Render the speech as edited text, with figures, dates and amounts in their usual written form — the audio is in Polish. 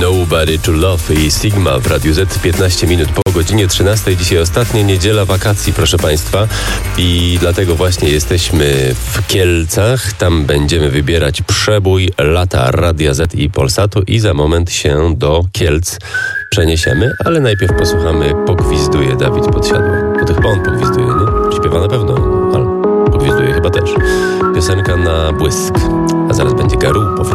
Nobody to Love i Sigma w Radiu Z 15 minut po godzinie 13. Dzisiaj ostatnia niedziela wakacji, proszę Państwa. I dlatego właśnie jesteśmy w Kielcach. Tam będziemy wybierać przebój lata Radia Z i Polsatu i za moment się do Kielc przeniesiemy, ale najpierw posłuchamy jak pogwizduje Dawid Podsiadło. To chyba on pogwizduje, nie? Śpiewa na pewno, ale pogwizduje chyba też. Piosenka na błysk. A zaraz będzie Garu.